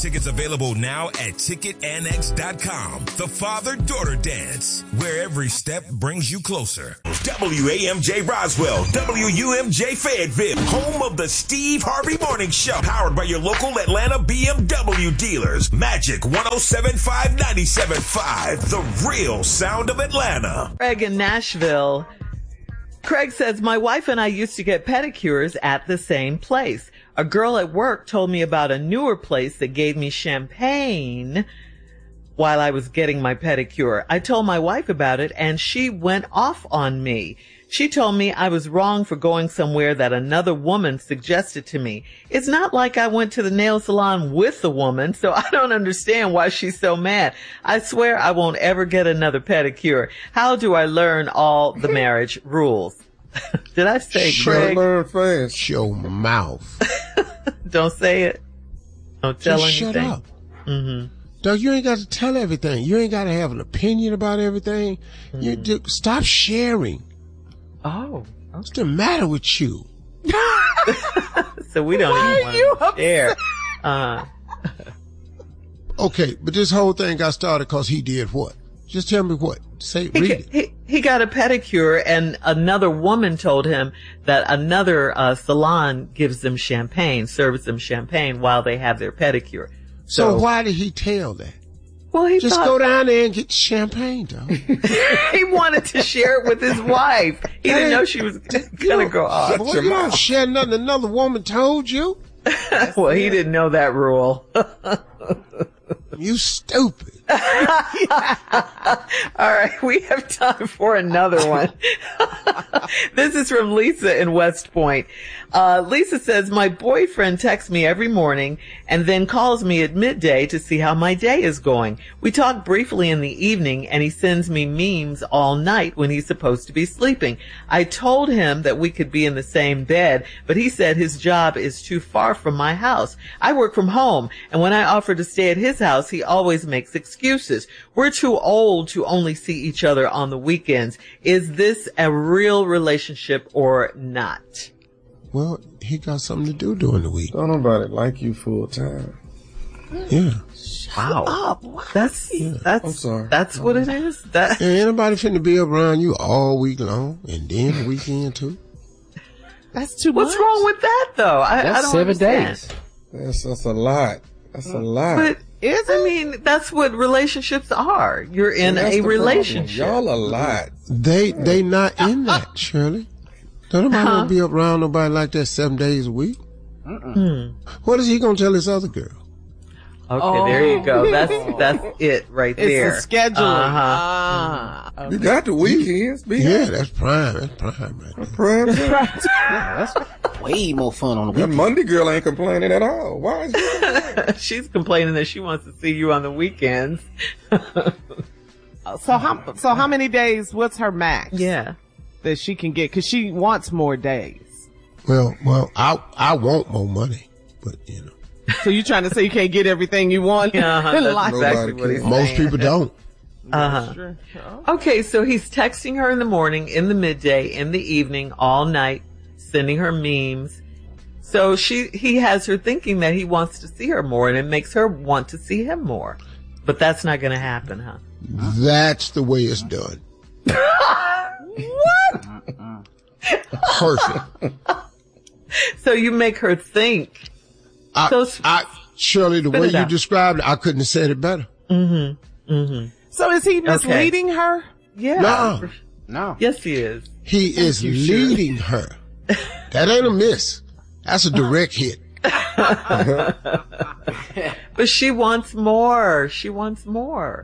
Tickets available now at TicketNX.com. The Father-Daughter Dance, where every step brings you closer. WAMJ Roswell, WUMJ Fayetteville, home of the Steve Harvey Morning Show, powered by your local Atlanta BMW dealers. Magic 107.5, 97.5, the real sound of Atlanta. Craig in Nashville. Craig says, my wife and I used to get pedicures at the same place. A girl at work told me about a newer place that gave me champagne while I was getting my pedicure. I told my wife about it and she went off on me. She told me I was wrong for going somewhere that another woman suggested to me. It's not like I went to the nail salon with the woman, so I don't understand why she's so mad. I swear I won't ever get another pedicure. How do I learn all the marriage rules? Did I say, Craig? Learn fast. Show my mouth. Don't say it. Don't tell Just anything. shut up. Mm-hmm. Doug, you ain't got to tell everything. You ain't got to have an opinion about everything. Mm-hmm. Stop sharing. Oh. Okay. What's the matter with you? So we don't even want to share. Okay, but this whole thing got started because he did what? Just tell me what. Read it. He got a pedicure and another woman told him that another salon gives them champagne, serves them champagne while they have their pedicure. So why did he tell that? Well, he just go down there and get champagne, though. He wanted to share it with his wife. He didn't know she was gonna go off. Well, you don't share nothing another woman told you. Well, he didn't know that rule. You stupid. All right, we have time for another one. This is from Lisa in West Point. Lisa says, my boyfriend texts me every morning and then calls me at midday to see how my day is going. We talk briefly in the evening and he sends me memes all night when he's supposed to be sleeping. I told him that we could be in the same bed, but he said his job is too far from my house. I work from home, and when I offer to stay at his house, he always makes excuses. We're too old to only see each other on the weekends. Is this a real relationship or not? Well, he got something to do during the week. Don't nobody like you full time. Yeah. Wow. That's I'm sorry. That's what it is? Ain't anybody finna be around you all week long and then the weekend too? That's too much. What's wrong with that though? I don't 7 understand. days. That's a lot. That's a lot. But that's what relationships are. You're in a relationship. Y'all a lot. They not in that, Shirley. Don't nobody want to be around nobody like that 7 days a week. What is he gonna tell his other girl? Okay, there you go. That's it right there. It's a scheduling. Okay. You got the weekends. That's prime. That's prime right there. That's way more fun on the that weekend. Monday girl ain't complaining at all. Why is she complaining? She's complaining that she wants to see you on the weekends. So how many days? What's her max? Yeah. That she can get, because she wants more days. Well, I want more money, but you know. So you trying to say you can't get everything you want? That's exactly what he's saying. Most people don't. Okay, so he's texting her in the morning, in the midday, in the evening, all night, sending her memes. So he has her thinking that he wants to see her more, and it makes her want to see him more. But that's not going to happen, huh? That's the way it's done. What? Perfect. So you make her think. Shirley, the way you described it, I couldn't have said it better. So is he misleading her? Yeah. No. Yes, he is. He is leading her. That ain't a miss. That's a direct hit. But she wants more. She wants more.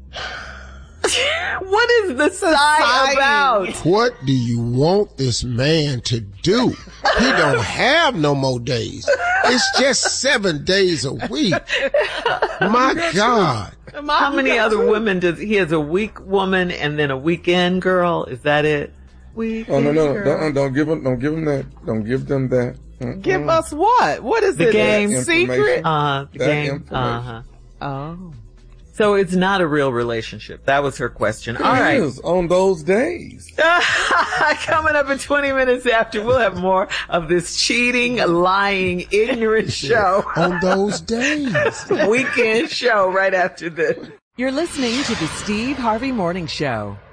What is the sigh about? What do you want this man to do? He don't have no more days. It's just 7 days a week. My God. How many other women does he has? A week woman and then a weekend girl? Is that it? Weekend girl. Don't give them that. Don't give them that. Give us what? What is the it? game secret? The game. Oh. So it's not a real relationship. That was her question. All right. It is on those days. Coming up in 20 minutes after, we'll have more of this cheating, lying, ignorant show. On those days. Weekend show right after this. You're listening to the Steve Harvey Morning Show.